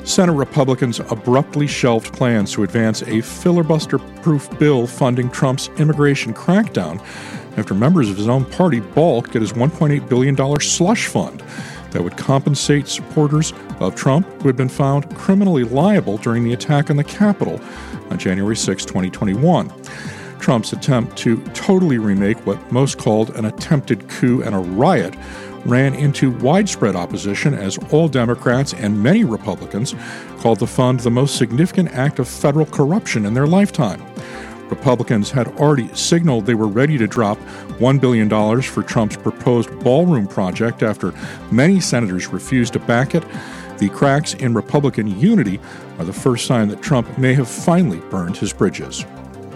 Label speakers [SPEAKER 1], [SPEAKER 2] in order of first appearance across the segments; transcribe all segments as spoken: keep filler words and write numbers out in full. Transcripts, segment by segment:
[SPEAKER 1] Senate Republicans abruptly shelved plans to advance a filibuster-proof bill funding Trump's immigration crackdown after members of his own party balked at his one point eight billion dollars slush fund that would compensate supporters of Trump who had been found criminally liable during the attack on the Capitol on January sixth, twenty twenty-one. Trump's attempt to totally remake what most called an attempted coup and a riot ran into widespread opposition as all Democrats and many Republicans called the fund the most significant act of federal corruption in their lifetime. Republicans had already signaled they were ready to drop one billion dollars for Trump's proposed ballroom project after many senators refused to back it. The cracks in Republican unity are the first sign that Trump may have finally burned his bridges.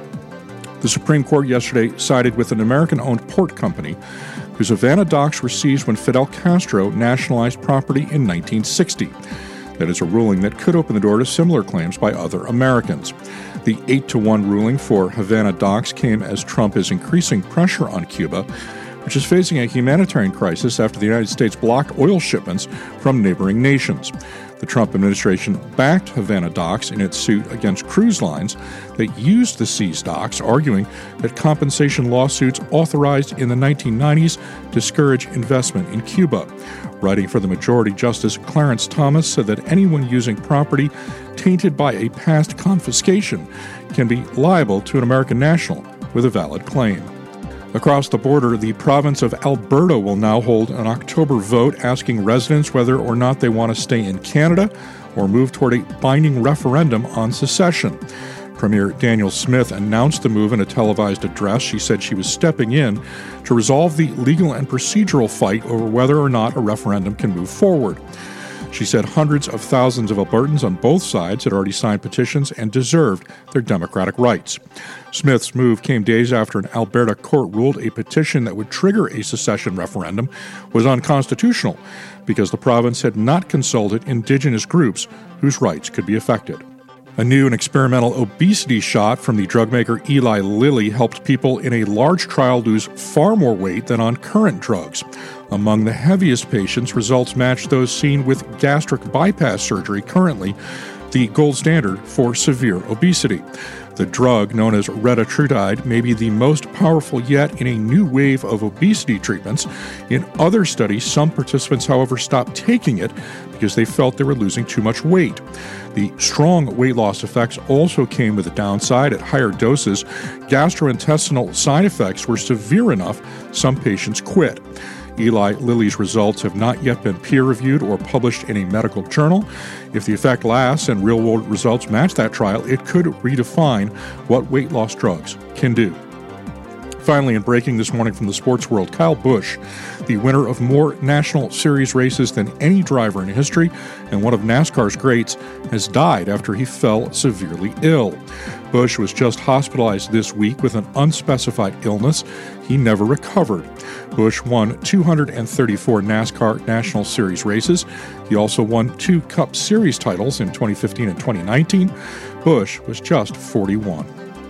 [SPEAKER 1] The Supreme Court yesterday sided with an American-owned port company whose Havana docks were seized when Fidel Castro nationalized property in nineteen sixty. That is a ruling that could open the door to similar claims by other Americans. The eight to one ruling for Havana docks came as Trump is increasing pressure on Cuba, which is facing a humanitarian crisis after the United States blocked oil shipments from neighboring nations. The Trump administration backed Havana docks in its suit against cruise lines that used the seized docks, arguing that compensation lawsuits authorized in the nineteen nineties discourage investment in Cuba. Writing for the majority, Justice Clarence Thomas said that anyone using property tainted by a past confiscation can be liable to an American national with a valid claim. Across the border, the province of Alberta will now hold an October vote asking residents whether or not they want to stay in Canada or move toward a binding referendum on secession. Premier Danielle Smith announced the move in a televised address. She said she was stepping in to resolve the legal and procedural fight over whether or not a referendum can move forward. She said hundreds of thousands of Albertans on both sides had already signed petitions and deserved their democratic rights. Smith's move came days after an Alberta court ruled a petition that would trigger a secession referendum was unconstitutional because the province had not consulted Indigenous groups whose rights could be affected. A new and experimental obesity shot from the drug maker Eli Lilly helped people in a large trial lose far more weight than on current drugs. Among the heaviest patients, results matched those seen with gastric bypass surgery, currently the gold standard for severe obesity. The drug, known as retatrutide, may be the most powerful yet in a new wave of obesity treatments. In other studies, some participants, however, stopped taking it because they felt they were losing too much weight. The strong weight loss effects also came with a downside. At higher doses, gastrointestinal side effects were severe enough some patients quit. Eli Lilly's results have not yet been peer-reviewed or published in a medical journal. If the effect lasts and real-world results match that trial, it could redefine what weight loss drugs can do. Finally, in breaking this morning from the sports world, Kyle Busch, the winner of more National Series races than any driver in history and one of NASCAR's greats, has died after he fell severely ill. Busch was just hospitalized this week with an unspecified illness. He never recovered. Busch won two hundred thirty-four NASCAR National Series races. He also won two Cup Series titles in twenty fifteen and twenty nineteen. Busch was just forty-one.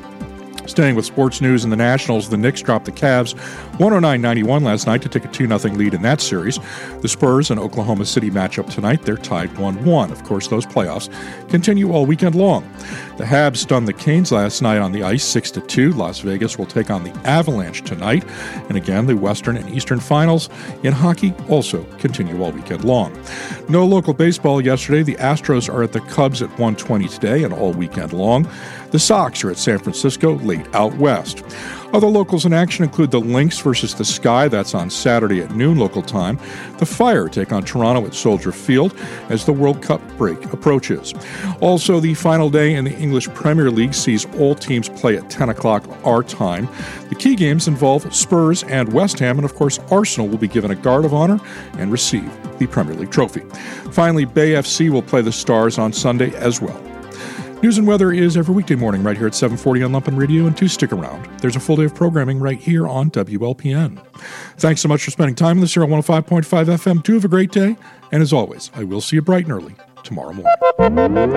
[SPEAKER 1] Staying with sports news in the Nationals, the Knicks dropped the Cavs one oh nine ninety-one last night to take a two nothing lead in that series. The Spurs and Oklahoma City matchup tonight, they're tied one one. Of course, those playoffs continue all weekend long. The Habs stunned the Canes last night on the ice six to two. Las Vegas will take on the Avalanche tonight. And again, the Western and Eastern Finals in hockey also continue all weekend long. No local baseball yesterday. The Astros are at the Cubs at one twenty today and all weekend long. The Sox are at San Francisco late out west. Other locals in action include the Lynx versus the Sky. That's on Saturday at noon local time. The Fire take on Toronto at Soldier Field as the World Cup break approaches. Also, the final day in the English Premier League sees all teams play at ten o'clock our time. The key games involve Spurs and West Ham, and of course, Arsenal will be given a guard of honor and receive the Premier League trophy. Finally, Bay F C will play the Stars on Sunday as well. News and weather is every weekday morning right here at seven forty on Lumpen Radio, and do stick around. There's a full day of programming right here on W L P N. Thanks so much for spending time with us here on one oh five point five F M. Do have a great day, and as always, I will see you bright and early tomorrow morning.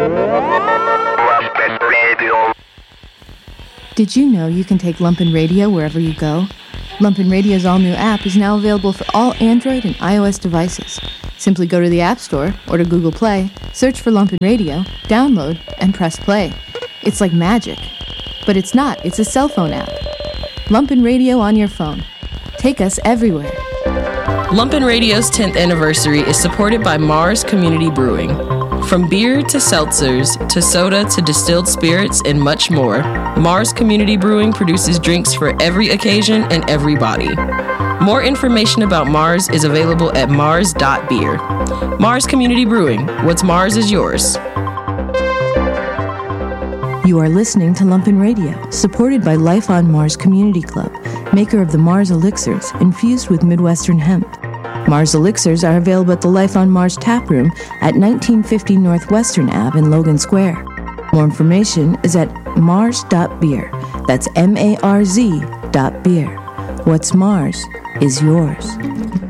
[SPEAKER 2] Did you know you can take Lumpen Radio wherever you go? Lumpen Radio's all-new app is now available for all Android and iOS devices. Simply go to the App Store or to Google Play Search for Lumpen Radio, download, and press play. It's like magic. But it's not, it's a cell phone app. Lumpen Radio on your phone. Take us everywhere.
[SPEAKER 3] Lumpen Radio's tenth anniversary is supported by Mars Community Brewing. From beer to seltzers, to soda to distilled spirits, and much more, Mars Community Brewing produces drinks for every occasion and every body. More information about Mars is available at mars dot beer. Mars Community Brewing. What's Mars is yours.
[SPEAKER 2] You are listening to Lumpen Radio, supported by Life on Mars Community Club, maker of the Mars Elixirs, infused with Midwestern hemp. Mars Elixirs are available at the Life on Mars tap room at nineteen fifty Northwestern Avenue in Logan Square. More information is at mars dot beer. That's M A R Z dot beer. What's Mars is yours.